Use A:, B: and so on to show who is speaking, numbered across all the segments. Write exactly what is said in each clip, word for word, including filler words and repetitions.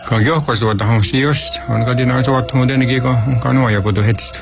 A: Kagyo ko sa watahong siyos, ang kadinang sa watahong din nagi ko, ang kano ay ako dohit.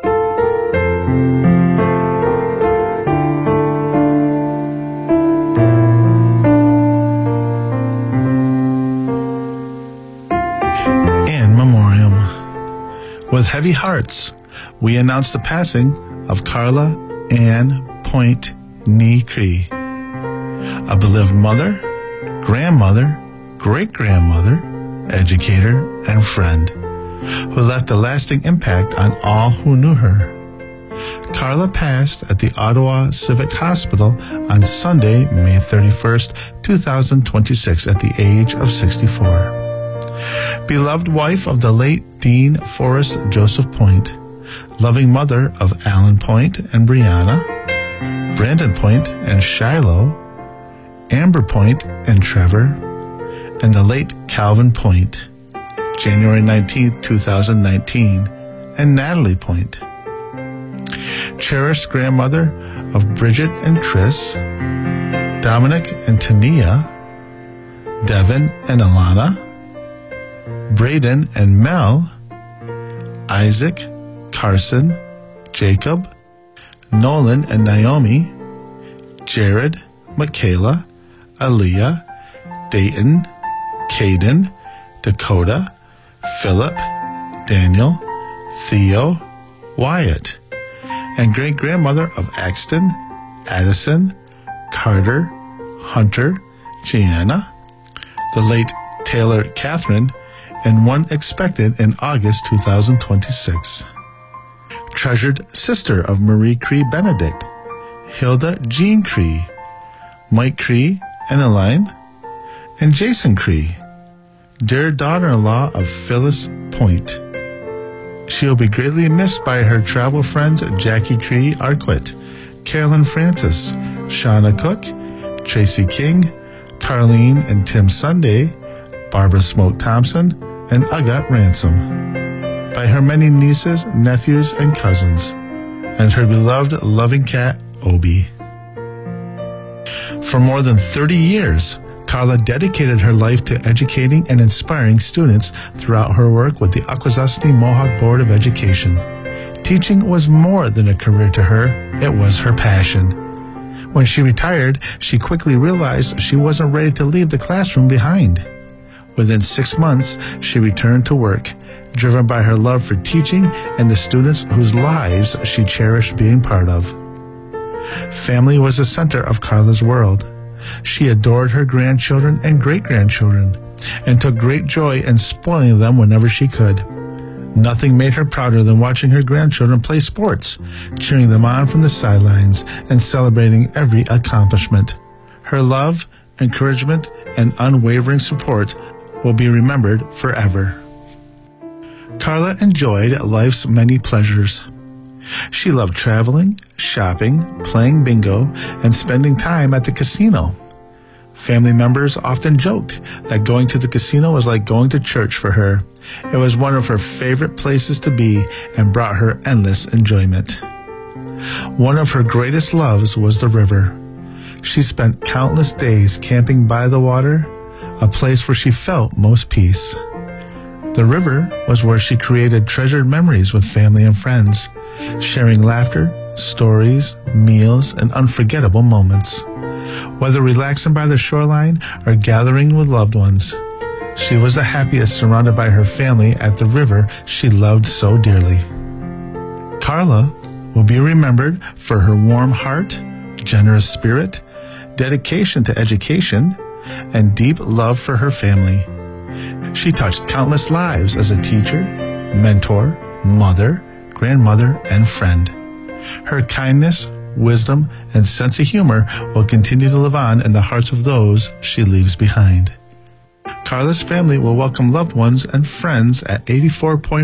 B: In memoriam, with heavy hearts, we announce the passing of Carla Ann Point Nee Cree, a beloved mother, grandmother, great-grandmother, educator, and friend, who left a lasting impact on all who knew her. Carla passed at the Ottawa Civic Hospital on Sunday, May thirty-first, two thousand twenty-six, at the age of sixty-four. Beloved wife of the late Dean Forrest Joseph Point, loving mother of Alan Point and Brianna, Brandon Point and Shiloh, Amber Point and Trevor, and the late Calvin Point, January nineteenth, two thousand nineteen, and Natalie Point. Cherished grandmother of Bridget and Chris, Dominic and Tania, Devin and Alana, Braden and Mel, Isaac, Carson, Jacob, Nolan and Naomi, Jared, Michaela, Aaliyah, Dayton, Caden, Dakota, Philip, Daniel, Theo, Wyatt, and great-grandmother of Axton, Addison, Carter, Hunter, Gianna, the late Taylor Catherine, and one expected in August two thousand twenty-six. Treasured sister of Marie Cree Benedict, Hilda Jean Cree, Mike Cree and Elaine, and Jason Cree, dear daughter-in-law of Phyllis Point. She will be greatly missed by her travel friends Jackie Cree Arquette, Carolyn Francis, Shauna Cook, Tracy King, Carlene and Tim Sunday, Barbara Smoke Thompson, and Agat Ransom. By her many nieces, nephews, and cousins, and her beloved loving cat, Obi. For more than thirty years, Carla dedicated her life to educating and inspiring students throughout her work with the Akwesasne Mohawk Board of Education. Teaching was more than a career to her, it was her passion. When she retired, she quickly realized she wasn't ready to leave the classroom behind. Within six months, she returned to work, driven by her love for teaching and the students whose lives she cherished being part of. Family was the center of Carla's world. She adored her grandchildren and great-grandchildren, and took great joy in spoiling them whenever she could. Nothing made her prouder than watching her grandchildren play sports, cheering them on from the sidelines, and celebrating every accomplishment. Her love, encouragement, and unwavering support will be remembered forever. Carla enjoyed life's many pleasures. She loved traveling, shopping, playing bingo, and spending time at the casino. Family members often joked that going to the casino was like going to church for her. It was one of her favorite places to be and brought her endless enjoyment. One of her greatest loves was the river. She spent countless days camping by the water, a place where she felt most peace. The river was where she created treasured memories with family and friends, sharing laughter, stories, meals, and unforgettable moments. Whether relaxing by the shoreline or gathering with loved ones, she was the happiest surrounded by her family at the river she loved so dearly. Carla will be remembered for her warm heart, generous spirit, dedication to education, and deep love for her family. She touched countless lives as a teacher, mentor, mother, grandmother, and friend. Her kindness, wisdom, and sense of humor will continue to live on in the hearts of those she leaves behind. Carla's family will welcome loved ones and friends at eighty-four Point